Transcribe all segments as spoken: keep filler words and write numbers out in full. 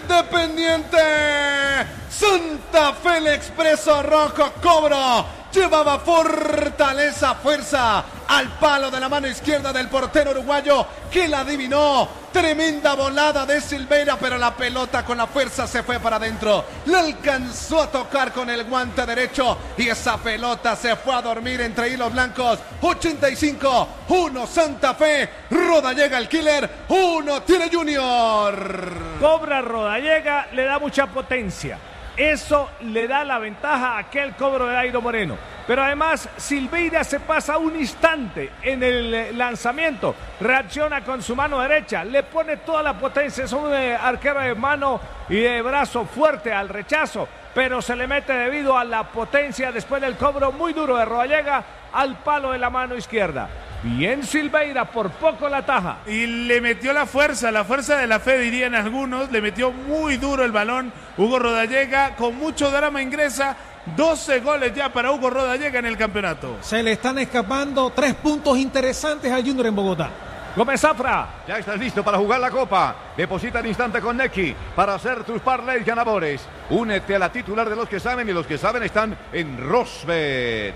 Independiente Santa Fe, el Expreso Rojo cobro. Llevaba fortaleza, fuerza al palo de la mano izquierda del portero uruguayo que la adivinó. Tremenda volada de Silveira, pero la pelota con la fuerza se fue para adentro. La alcanzó a tocar con el guante derecho y esa pelota se fue a dormir entre hilos blancos. ochenta y cinco, uno Santa Fe. Rodallega el killer, uno tiene Junior. Cobra Rodallega, le da mucha potencia. Eso le da la ventaja a aquel cobro de Dairo Moreno. Pero además Silveira se pasa un instante en el lanzamiento. Reacciona con su mano derecha. Le pone toda la potencia. Es un eh, arquero de mano y de brazo fuerte al rechazo. Pero se le mete debido a la potencia después del cobro muy duro de Rodallega al palo de la mano izquierda. Bien Silveira, por poco la taja. Y le metió la fuerza, la fuerza de la fe dirían algunos. Le metió muy duro el balón Hugo Rodallega. Con mucho drama ingresa. doce goles ya para Hugo Rodallega en el campeonato. Se le están escapando tres puntos interesantes al Junior en Bogotá. Gómez Zafra. Ya estás listo para jugar la Copa. Deposita al instante con Nequi para hacer tus parlays ganadores. Únete a la titular de los que saben y los que saben están en Rosbet.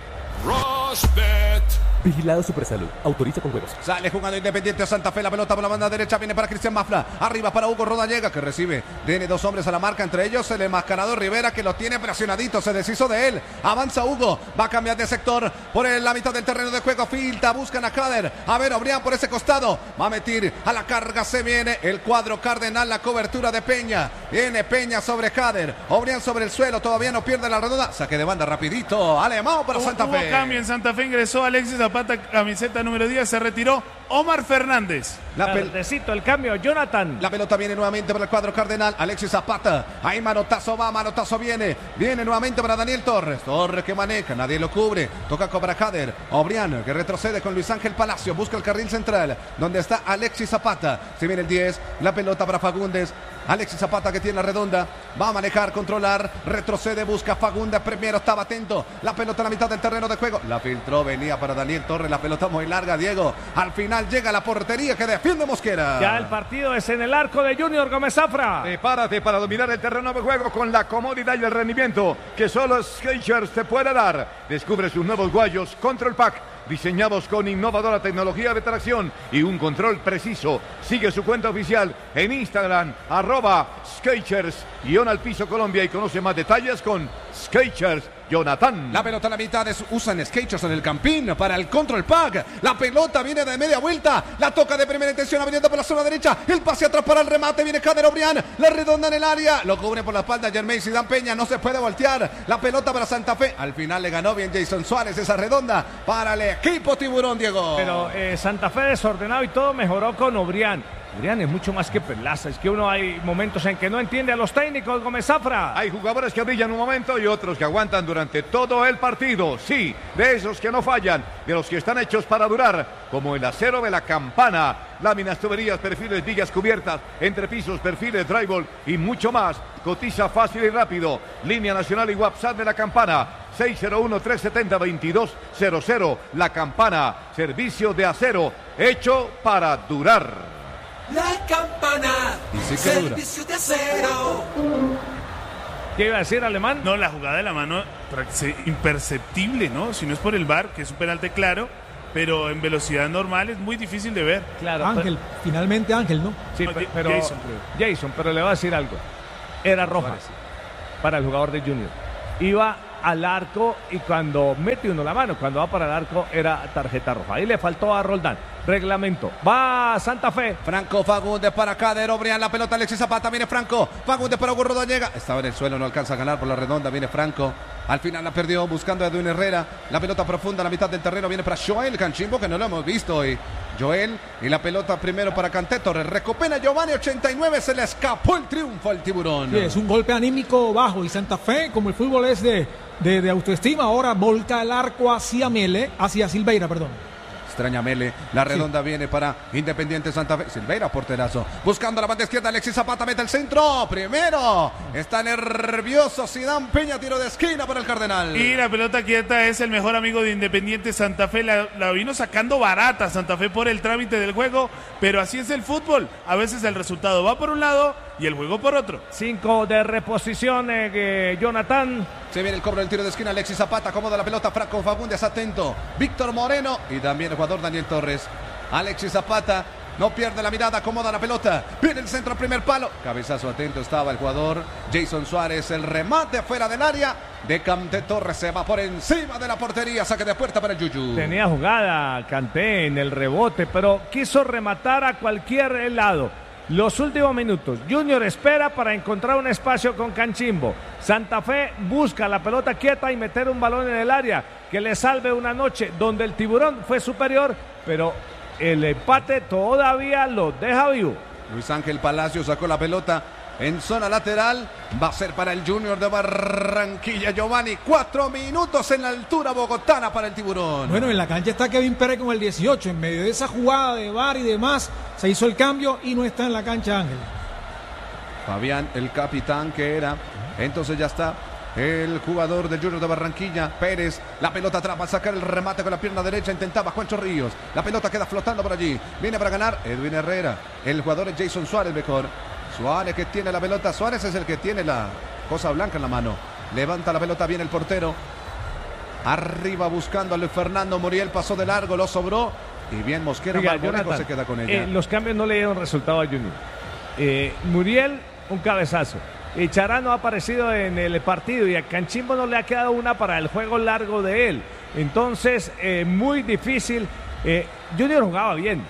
Rosbet. Vigilado Supersalud. Autoriza con juegos. Sale jugando Independiente Santa Fe. La pelota por la banda derecha. Viene para Cristian Mafla. Arriba para Hugo Rodallega, que recibe. Tiene dos hombres a la marca. Entre ellos el enmascarado Rivera, que lo tiene presionadito. Se deshizo de él. Avanza Hugo. Va a cambiar de sector por la mitad del terreno de juego. Filta. Buscan a Kader. A ver, Obrián por ese costado. Va a meter a la carga. Se viene el cuadro cardenal. La cobertura de Peña. Viene Peña sobre Kader. Obrián sobre el suelo. Todavía no pierde la redonda. Saque de banda rapidito. Alemão para Santa Fe. Hubo cambio en Santa Fe. Ingresó Alexis Zapata, camiseta número diez, se retiró Omar Fernández. La Verdecito, el cambio, Jonathan. La pelota viene nuevamente para el cuadro cardenal. Alexis Zapata. Ahí manotazo va, manotazo viene. Viene nuevamente para Daniel Torres. Torres que maneja, nadie lo cubre. Toca cobra Kader. Obrián que retrocede con Luis Ángel Palacio. Busca el carril central, donde está Alexis Zapata. Se viene el diez. La pelota para Fagundes. Alexis Zapata que tiene la redonda. Va a manejar, controlar. Retrocede, busca Fagundes. Primero estaba atento. La pelota en la mitad del terreno de juego. La filtró, venía para Daniel Torres. La pelota muy larga, Diego. Al final llega a la portería que defiende Mosquera. Ya el partido es en el arco de Junior Gómez Zafra. Prepárate para dominar el terreno de juego con la comodidad y el rendimiento que solo Skechers te puede dar. Descubre sus nuevos guayos Control Pack, diseñados con innovadora tecnología de tracción y un control preciso. Sigue su cuenta oficial en Instagram, arroba Skechers, guión al piso Colombia, y conoce más detalles con Skechers Jonathan. La pelota a la mitad, es, usan Skechers en el campín para el control pack. La pelota viene de media vuelta, la toca de primera intención, viniendo por la zona derecha. El pase atrás para el remate, viene Kader Obrián, la redonda en el área, lo cubre por la espalda Germain Zidane Peña, no se puede voltear. La pelota para Santa Fe, al final le ganó bien Jason Suárez esa redonda para el equipo tiburón, Diego. Pero eh, Santa Fe desordenado y todo mejoró con Obrián. Obrián es mucho más que Perlaza, es que uno hay momentos en que no entiende a los técnicos, Gómez Zafra. Hay jugadores que brillan un momento y otros que aguantan durante todo el partido. Sí, de esos que no fallan, de los que están hechos para durar, como el acero de la Campana. Láminas, tuberías, perfiles, vigas cubiertas, entrepisos, perfiles, drywall y mucho más. Cotiza fácil y rápido. Línea nacional y WhatsApp de la Campana. seis cero uno, tres siete cero, veintidós cero cero. La Campana, servicio de acero, hecho para durar. La Campana, sí servicio de acero. ¿Qué iba a decir, Alemán? No, la jugada de la mano imperceptible, ¿no? Si no es por el V A R, que es un penalti claro, pero en velocidad normal es muy difícil de ver. Claro, Ángel, pero, finalmente Ángel, ¿no? sí, No, pero, pero Jason, Jason, pero le voy a decir algo. Era roja para el jugador de Junior. Iba al arco y cuando mete uno la mano, cuando va para el arco, era tarjeta roja. Ahí le faltó a Roldán. Reglamento. Va Santa Fe. Franco Fagundes para Kader Obrián. La pelota Alexis Zapata. Viene Franco. Fagundes para Hugo Rodallega. Estaba en el suelo. No alcanza a ganar por la redonda. Viene Franco. Al final la perdió buscando a Edwin Herrera. La pelota profunda a la mitad del terreno. Viene para Joel Canchimbo, que no lo hemos visto hoy. Joel. Y la pelota primero para Canté Torres. Recupera Giovanni. ochenta y nueve. Se le escapó el triunfo al tiburón. Sí, es un golpe anímico bajo. Y Santa Fe, como el fútbol es de, de, de autoestima, ahora volca el arco hacia Mele. Hacia Silveira, perdón. Extraña Mele, la redonda sí. Viene para Independiente Santa Fe. Silveira, porterazo. Buscando la banda izquierda, Alexis Zapata mete el centro. Primero. Está nervioso Zidane Peña, tiro de esquina para el Cardenal. Y la pelota quieta es el mejor amigo de Independiente Santa Fe. La, la vino sacando barata Santa Fe por el trámite del juego. Pero así es el fútbol. A veces el resultado va por un lado y el juego por otro. Cinco de reposición, eh, Jonathan. Se viene el cobro del tiro de esquina. Alexis Zapata acomoda la pelota. Franco Fagundes atento. Víctor Moreno y también el jugador Daniel Torres. Alexis Zapata no pierde la mirada, acomoda la pelota. Viene el centro, primer palo. Cabezazo atento estaba el jugador Jason Suárez. El remate fuera del área de Kanté. Torres se va por encima de la portería. Saque de puerta para el Yuyu. Tenía jugada Kanté en el rebote, pero quiso rematar a cualquier lado. Los últimos minutos, Junior espera para encontrar un espacio con Canchimbo. Santa Fe busca la pelota quieta y meter un balón en el área que le salve una noche donde el Tiburón fue superior, pero el empate todavía lo deja vivo. Luis Ángel Palacio sacó la pelota en zona lateral. Va a ser para el Junior de Barranquilla. Giovanni, cuatro minutos en la altura bogotana para el Tiburón. Bueno, en la cancha está Kevin Pérez con el dieciocho. En medio de esa jugada de V A R y demás, se hizo el cambio y no está en la cancha Ángel. Fabián, el capitán que era. Entonces ya está el jugador del Junior de Barranquilla, Pérez. La pelota atrás, va a sacar el remate con la pierna derecha. Intentaba Juancho Ríos. La pelota queda flotando por allí. Viene para ganar Edwin Herrera. El jugador es Jason Suárez mejor. Suárez que tiene la pelota. Suárez es el que tiene la cosa blanca en la mano. Levanta la pelota bien el portero. Arriba buscando a Luis Fernando Muriel. Pasó de largo, lo sobró. Y bien Mosquera, Oiga, Marmolejo Jonathan, se queda con ella. Eh, los cambios no le dieron resultado a Junior. Eh, Muriel, un cabezazo. Y Chará no ha aparecido en el partido y a Canchimbo no le ha quedado una para el juego largo de él. Entonces, eh, muy difícil. Eh, Junior jugaba bien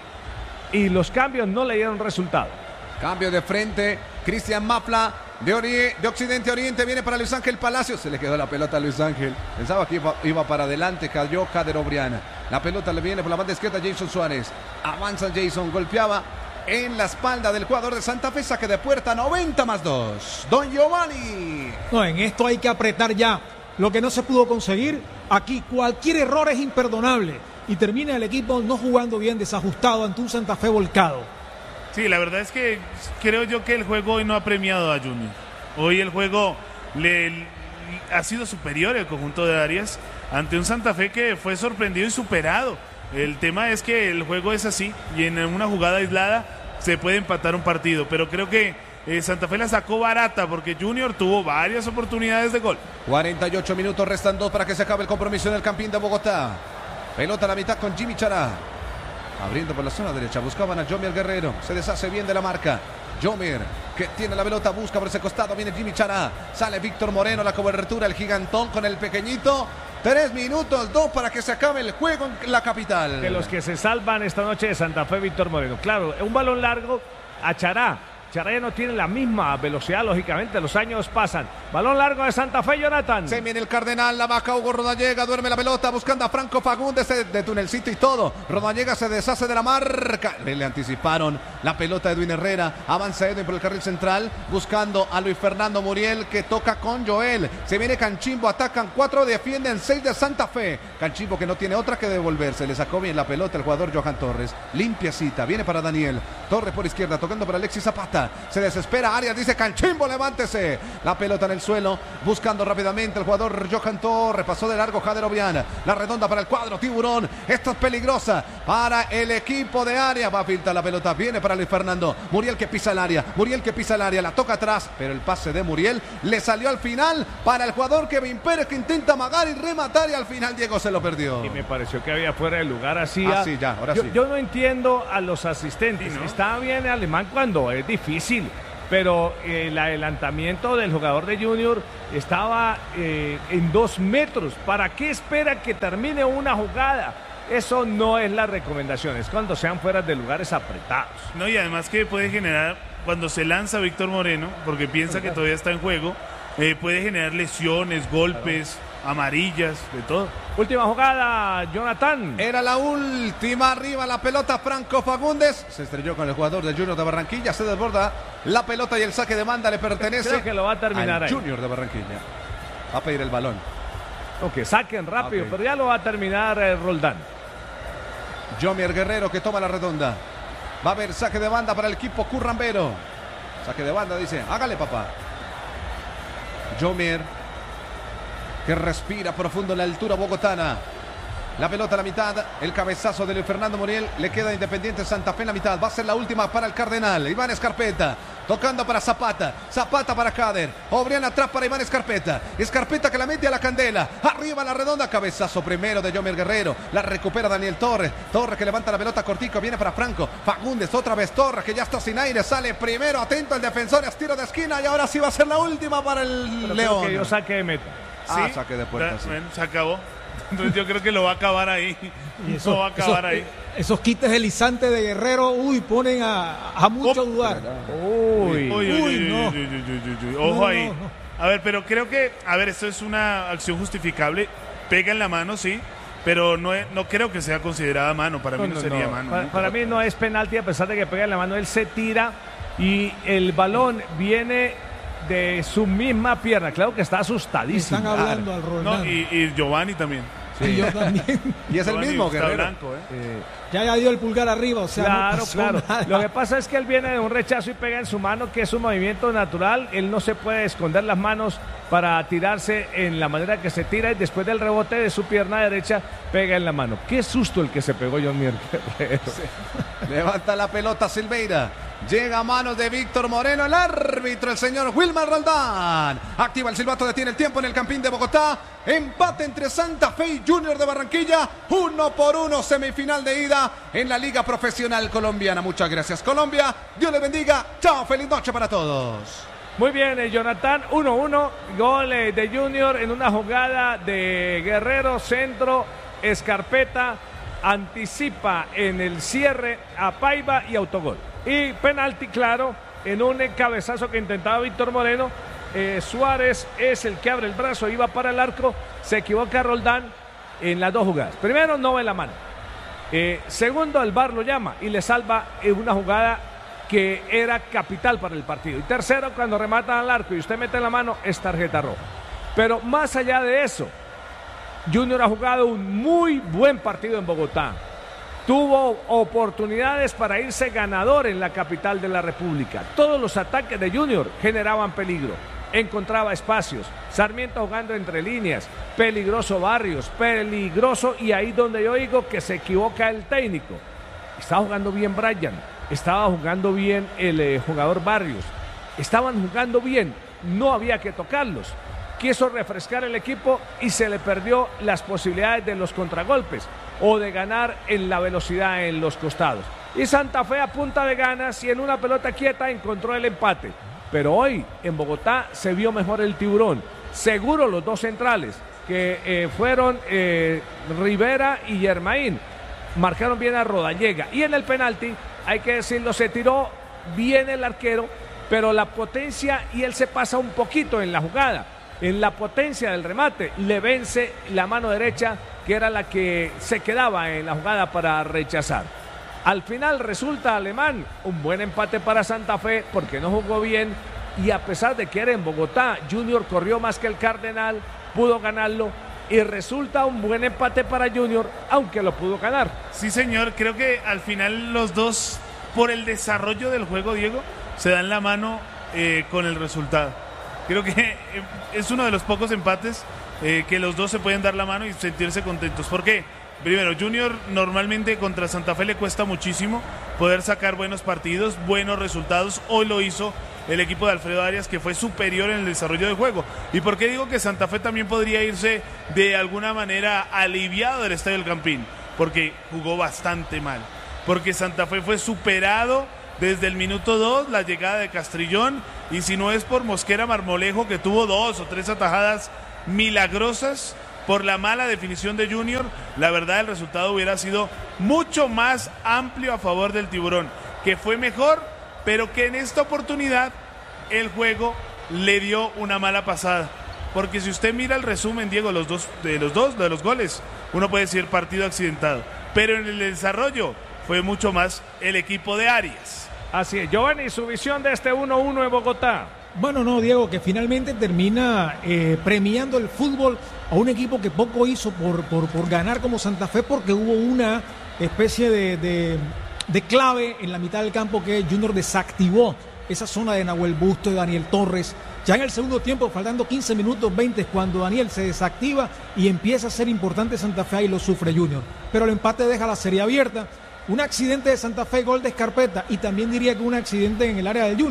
y los cambios no le dieron resultado. Cambio de frente, Cristian Mafla de, ori- de Occidente a Oriente, viene para Luis Ángel Palacio. Se le quedó la pelota a Luis Ángel. Pensaba que iba, iba para adelante, cayó Kader Obriana. La pelota le viene por la banda izquierda a Jason Suárez. Avanza Jason, golpeaba en la espalda del jugador de Santa Fe. Saque de puerta, noventa más dos. Don Giovanni. No, en esto hay que apretar ya. Lo que no se pudo conseguir, aquí cualquier error es imperdonable. Y termina el equipo no jugando bien, desajustado ante un Santa Fe volcado. Sí, la verdad es que creo yo que el juego hoy no ha premiado a Junior. Hoy el juego le, le ha sido superior el conjunto de Arias ante un Santa Fe que fue sorprendido y superado. El tema es que el juego es así y en una jugada aislada se puede empatar un partido, pero creo que eh, Santa Fe la sacó barata porque Junior tuvo varias oportunidades de gol. cuarenta y ocho minutos, restan dos para que se acabe el compromiso en el Campín de Bogotá. Pelota a la mitad con Jimmy Chará. Abriendo por la zona derecha, buscaban a Jomier Guerrero. Se deshace bien de la marca. Jomier, que tiene la pelota, busca por ese costado. Viene Jimmy Chará. Sale Víctor Moreno, la cobertura, el gigantón con el pequeñito. Tres minutos, dos para que se acabe el juego en la capital. De los que se salvan esta noche de Santa Fe, Víctor Moreno. Claro, un balón largo a Chará. Chará ya no tiene la misma velocidad, lógicamente, los años pasan. Balón largo de Santa Fe, Jonathan. Se viene el Cardenal, la vaca Hugo Rodallega, duerme la pelota, buscando a Franco Fagundes de, de tunelcito y todo. Rodallega se deshace de la marca. Le, le anticiparon la pelota de Edwin Herrera. Avanza Edwin por el carril central, buscando a Luis Fernando Muriel, que toca con Joel. Se viene Canchimbo, atacan cuatro, defienden seis de Santa Fe. Canchimbo que no tiene otra que devolverse. Le sacó bien la pelota el jugador Johan Torres. Limpiacita, viene para Daniel. Torres por izquierda, tocando para Alexis Zapata. Se desespera Arias, dice Canchimbo, levántese. La pelota en el suelo, buscando rápidamente el jugador Johan Torres. Pasó de largo Jader Obiana. La redonda para el cuadro Tiburón. Esto es peligrosa para el equipo de Arias. Va a filtrar la pelota, viene para Luis Fernando Muriel, que pisa el área. Muriel que pisa el área, la toca atrás, pero el pase de Muriel le salió al final para el jugador Kevin Pérez, que intenta amagar y rematar, y al final Diego se lo perdió. Y me pareció que había fuera de lugar así. Ah, sí, ya, ahora yo, sí. yo no entiendo a los asistentes. Sí, ¿no? Está bien Alemán cuando es difícil, pero eh, el adelantamiento del jugador de Junior estaba eh, en dos metros. ¿Para qué espera que termine una jugada? Eso no es la recomendación, es cuando sean fuera de lugares apretados. No, y además que puede generar, cuando se lanza Víctor Moreno, porque piensa que todavía está en juego, eh, puede generar lesiones, golpes, amarillas, de todo. Última jugada, Jonathan. Era la última, arriba la pelota, Franco Fagundes se estrelló con el jugador del Junior de Barranquilla, se desborda la pelota y el saque de banda le pertenece Creo que lo va a terminar al ahí. Junior de Barranquilla. Va a pedir el balón. Aunque saquen rápido, Ok. pero ya lo va a terminar eh, Roldán. Jomier Guerrero que toma la redonda. Va a haber saque de banda para el equipo currambero. Saque de banda, dice, hágale papá. Jomier, que respira profundo en la altura bogotana. La pelota a la mitad, el cabezazo de Luis Fernando Muriel, le queda Independiente Santa Fe en la mitad. Va a ser la última para el Cardenal. Iván Escarpeta tocando para Zapata, Zapata para Kader, Obrián atrás para Iván Escarpeta, Escarpeta que la mete a la candela, arriba la redonda, cabezazo primero de Yomer Guerrero, la recupera Daniel Torres, Torres que levanta la pelota cortico, viene para Franco, Fagundes otra vez Torres que ya está sin aire, sale primero, atento el defensor, es tiro de esquina y ahora sí va a ser la última para el Pero León. que yo saque de meta. Ah, Sí, saque de puerta, da- sí. bueno, se acabó. Entonces yo creo que lo va a acabar ahí. Y eso- Lo va a acabar esos, ahí. eh, esos quites deslizantes de Guerrero, uy, ponen a, a mucho Op. dudar. Uy. Uy, uy, Uy, uy, no. uy, uy, uy, uy, uy. Ojo No, ahí. no, no. A ver, pero creo que, a ver, esto es una acción justificable. Pega en la mano, sí, pero no, es- no creo que sea considerada mano. Para mí no, No, no, sería no. mano. Para, ¿no? para mí no es penalti a pesar de que pega en la mano. Él se tira y el balón viene de su misma pierna. Claro que está asustadísimo. Están hablando al No, Roldán. y, y Giovanni también. Y yo también. Y es el Giovanni mismo está Guerrero. blanco, ¿eh? Ya ya dio el pulgar arriba, o sea, no Claro, pasó claro. nada. Lo que pasa es que él viene de un rechazo y pega en su mano, que es un movimiento natural. Él no se puede esconder las manos para tirarse en la manera que se tira y después del rebote de su pierna derecha pega en la mano. Qué susto el que se pegó John Guerrero. Levanta la pelota Silveira. Llega a manos de Víctor Moreno, el árbitro, el señor Wilmar Roldán. Activa el silbato, detiene el tiempo en el Campín de Bogotá. Empate entre Santa Fe y Junior de Barranquilla. Uno por uno, semifinal de ida en la Liga Profesional Colombiana. Muchas gracias, Colombia. Dios les bendiga. Chao, feliz noche para todos. Muy bien, eh, Jonathan, uno uno, gol eh, de Junior en una jugada de Guerrero, centro, Escarpeta, anticipa en el cierre a Paiva y autogol. Y penalti, claro, en un eh, cabezazo que intentaba Víctor Moreno. eh, Suárez es el que abre el brazo, iba para el arco, se equivoca Roldán en las dos jugadas. Primero, no ve la mano. Eh, segundo, el V A R lo llama y le salva en una jugada que era capital para el partido. Y tercero, cuando rematan al arco y usted mete la mano, es tarjeta roja. Pero más allá de eso, Junior ha jugado un muy buen partido en Bogotá. Tuvo oportunidades para irse ganador en la capital de la República. Todos los ataques de Junior generaban peligro. Encontraba espacios. Sarmiento jugando entre líneas. Peligroso Barrios. Peligroso. Y ahí donde yo digo que se equivoca el técnico. Estaba jugando bien Brian. Estaba jugando bien el eh, jugador Barrios. Estaban jugando bien. No había que tocarlos. Quiso refrescar el equipo y se le perdió las posibilidades de los contragolpes o de ganar en la velocidad en los costados. Y Santa Fe a punta de ganas y en una pelota quieta encontró el empate. Pero hoy en Bogotá se vio mejor el Tiburón. Seguro los dos centrales que eh, fueron eh, Rivera y Germain marcaron bien a Rodallega. Y en el penalti, hay que decirlo, se tiró bien el arquero, pero la potencia, y él se pasa un poquito en la jugada. En la potencia del remate le vence la mano derecha, que era la que se quedaba en la jugada para rechazar. Al final resulta Alemán un buen empate para Santa Fe porque no jugó bien y a pesar de que era en Bogotá, Junior corrió más que el Cardenal, pudo ganarlo y resulta un buen empate para Junior, aunque lo pudo ganar. Sí, señor, creo que al final los dos, por el desarrollo del juego, Diego, se dan la mano eh, con el resultado. Creo que eh, es uno de los pocos empates eh, que los dos se pueden dar la mano y sentirse contentos. ¿Por qué? Primero, Junior normalmente contra Santa Fe le cuesta muchísimo poder sacar buenos partidos, buenos resultados. Hoy lo hizo el equipo de Alfredo Arias, que fue superior en el desarrollo del juego. ¿Y por qué digo que Santa Fe también podría irse de alguna manera aliviado del Estadio del Campín? Porque jugó bastante mal. Porque Santa Fe fue superado desde el minuto dos, la llegada de Castrillón, y si no es por Mosquera Marmolejo, que tuvo dos o tres atajadas milagrosas, por la mala definición de Junior, la verdad el resultado hubiera sido mucho más amplio a favor del Tiburón, que fue mejor, pero que en esta oportunidad el juego le dio una mala pasada. Porque si usted mira el resumen, Diego, los dos, de los dos, de los goles, uno puede decir partido accidentado, pero en el desarrollo fue mucho más el equipo de Arias. Así es, Giovanni, su visión de este uno uno en Bogotá. Bueno, no, Diego, que finalmente termina eh, premiando el fútbol a un equipo que poco hizo por, por, por ganar como Santa Fe, porque hubo una especie de, de, de clave en la mitad del campo que Junior desactivó esa zona de Nahuel Busto, de Daniel Torres. Ya en el segundo tiempo, faltando quince minutos, veinte, cuando Daniel se desactiva y empieza a ser importante Santa Fe, y lo sufre Junior. Pero el empate deja la serie abierta. Un accidente de Santa Fe, gol de Escarpeta, y también diría que un accidente en el área del Junior,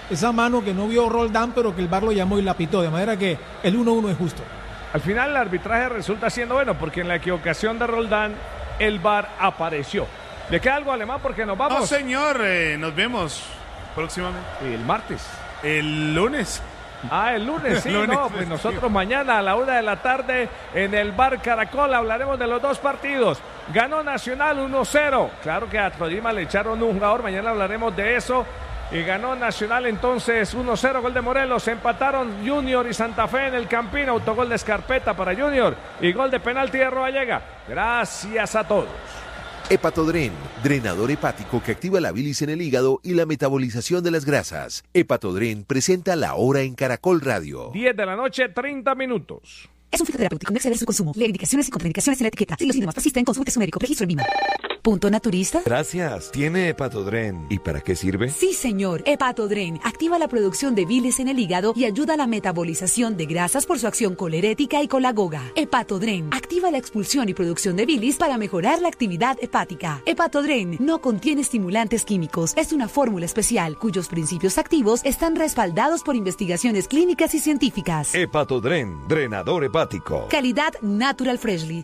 esa mano que no vio Roldán, pero que el V A R lo llamó y la pitó, de manera que el uno uno es justo. Al final el arbitraje resulta siendo bueno, porque en la equivocación de Roldán, el V A R apareció. ¿Le queda algo, Alemán? Porque nos vamos. No, señor, eh, nos vemos próximamente. El martes. El lunes. Ah, el lunes, sí, El lunes, no, pues sí. nosotros mañana a la una de la tarde en el Bar Caracol hablaremos de los dos partidos. Ganó Nacional uno cero. Claro que a Tolima le echaron un jugador, mañana hablaremos de eso. Y ganó Nacional entonces uno cero, gol de Morelos. Empataron Junior y Santa Fe en el Campín. Autogol de Escarpeta para Junior y gol de penalti de Rodallega. Gracias a todos. Hepatodren, drenador hepático que activa la bilis en el hígado y la metabolización de las grasas. Hepatodren presenta La Hora en Caracol Radio. diez de la noche, treinta minutos. Es un fitoterapéutico, no exceder su consumo. Lee indicaciones y contraindicaciones en la etiqueta. Si los síntomas persisten, consulte a su médico. Registro en Vima. ¿Punto naturista? Gracias. ¿Tiene Hepatodren? ¿Y para qué sirve? Sí, señor. Hepatodren activa la producción de bilis en el hígado y ayuda a la metabolización de grasas por su acción colerética y colagoga. Hepatodren activa la expulsión y producción de bilis para mejorar la actividad hepática. Hepatodren no contiene estimulantes químicos. Es una fórmula especial cuyos principios activos están respaldados por investigaciones clínicas y científicas. Hepatodren, drenador hepático. Calidad Natural Freshly.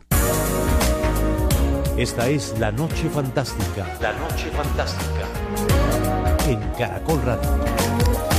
Esta es La Noche Fantástica. La Noche Fantástica. En Caracol Radio.